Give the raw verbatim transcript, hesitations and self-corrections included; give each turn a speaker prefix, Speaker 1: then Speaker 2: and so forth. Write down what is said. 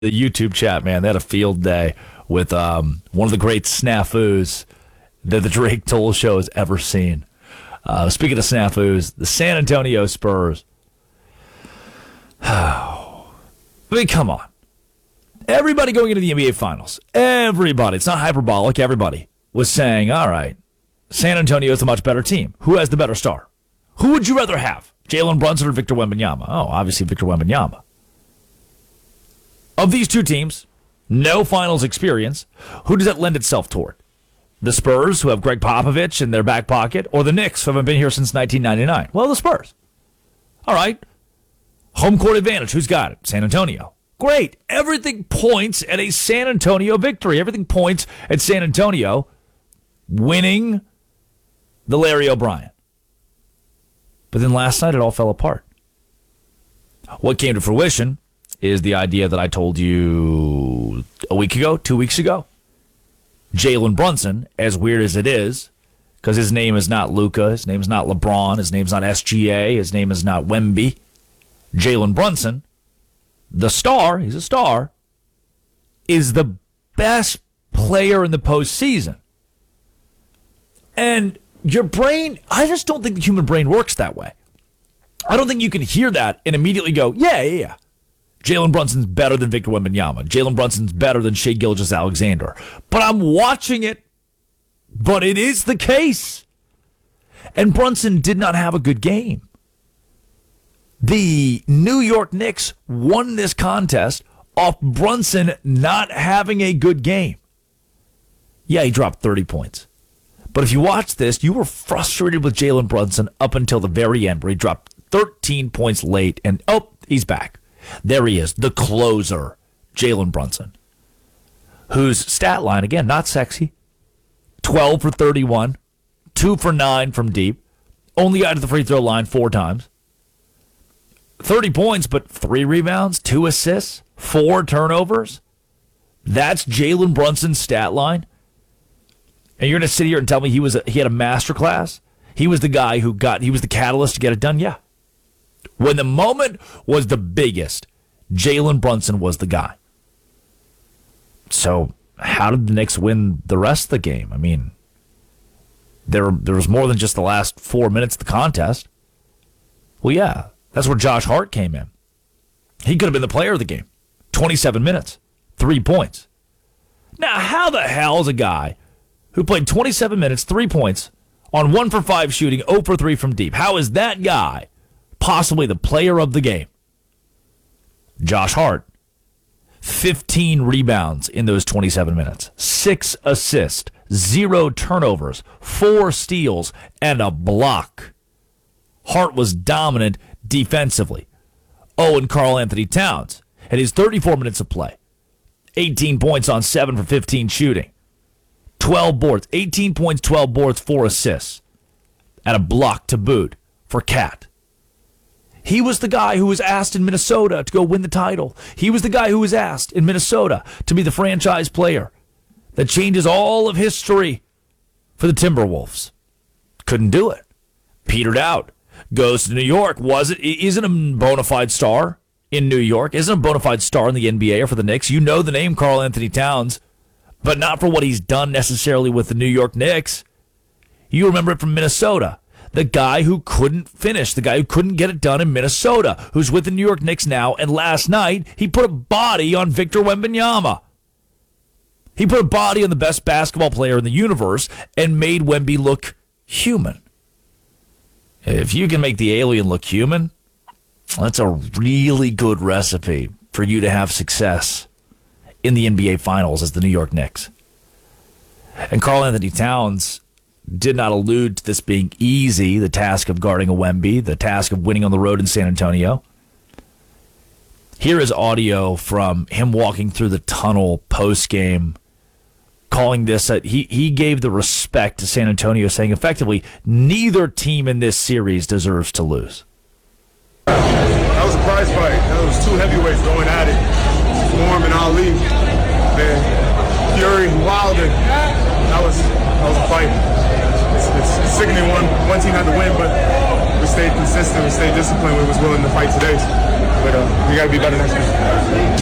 Speaker 1: the YouTube chat, man, they had a field day with um, one of the great snafus that the Drake Toll Show has ever seen. Uh, speaking of snafus, the San Antonio Spurs. I mean, come on. Everybody going into the N B A Finals, everybody, it's not hyperbolic, everybody was saying, all right, San Antonio is a much better team. Who has the better star? Who would you rather have, Jalen Brunson or Victor Wembanyama? Oh, obviously Victor Wembanyama. Of these two teams, no finals experience, who does that lend itself toward? The Spurs, who have Greg Popovich in their back pocket, or the Knicks, who haven't been here since nineteen ninety-nine? Well, the Spurs. All right. Home court advantage, who's got it? San Antonio. Great. Everything points at a San Antonio victory. Everything points at San Antonio winning the Larry O'Brien. But then last night it all fell apart. What came to fruition is the idea that I told you a week ago, two weeks ago. Jalen Brunson, as weird as it is, because his name is not Luka, his name is not LeBron, his name's not S G A, his name is not Wemby. Jalen Brunson, the star, he's a star, is the best player in the postseason. And your brain, I just don't think the human brain works that way. I don't think you can hear that and immediately go, yeah, yeah, yeah. Jalen Brunson's better than Victor Wembanyama. Jalen Brunson's better than Shai Gilgeous-Alexander. But I'm watching it, but it is the case. And Brunson did not have a good game. The New York Knicks won this contest off Brunson not having a good game. Yeah, he dropped thirty points. But if you watch this, you were frustrated with Jalen Brunson up until the very end, where he dropped thirteen points late, and oh, he's back. There he is, the closer, Jalen Brunson, whose stat line, again, not sexy, twelve for thirty-one, two for nine from deep, only got to the free throw line four times, thirty points, but three rebounds, two assists, four turnovers. That's Jalen Brunson's stat line. And you're going to sit here and tell me he was a, he had a master class? He was the guy who got, he was the catalyst to get it done? Yeah. When the moment was the biggest, Jalen Brunson was the guy. So how did the Knicks win the rest of the game? I mean, there, there was more than just the last four minutes of the contest. Well, yeah, that's where Josh Hart came in. He could have been the player of the game. twenty-seven minutes, three points. Now, how the hell is a guy who played twenty-seven minutes, three points, on one for five shooting, zero for three from deep, how is that guy possibly the player of the game? Josh Hart, fifteen rebounds in those twenty-seven minutes, six assists, zero turnovers, four steals, and a block. Hart was dominant defensively. Oh, and Karl Anthony Towns had his thirty-four minutes of play, eighteen points on seven for fifteen shooting, twelve boards, eighteen points, twelve boards, four assists, and a block to boot for Cat. He was the guy who was asked in Minnesota to go win the title. He was the guy who was asked in Minnesota to be the franchise player that changes all of history for the Timberwolves. Couldn't do it. Petered out. Goes to New York. Was it? Isn't a bona fide star in New York. Isn't a bona fide star in the N B A or for the Knicks. You know the name Karl Anthony Towns, but not for what he's done necessarily with the New York Knicks. You remember it from Minnesota. The guy who couldn't finish, the guy who couldn't get it done in Minnesota, who's with the New York Knicks now, and last night he put a body on Victor Wembanyama. He put a body on the best basketball player in the universe and made Wemby look human. If you can make the alien look human, that's a really good recipe for you to have success in the N B A Finals as the New York Knicks. And Karl Anthony Towns did not allude to this being easy, the task of guarding a Wemby, the task of winning on the road in San Antonio. Here is audio from him walking through the tunnel post-game, calling this, a, he, he gave the respect to San Antonio, saying effectively, neither team in this series deserves to lose.
Speaker 2: That was a prize fight. That was two heavyweights going at it. Norm and Ali. Man, Fury, Wilder. That was, that was a fight. It's, it's sickening. One, one team had to win, but we stayed consistent, we stayed disciplined, we was willing to fight today. But uh, we got to be better next week.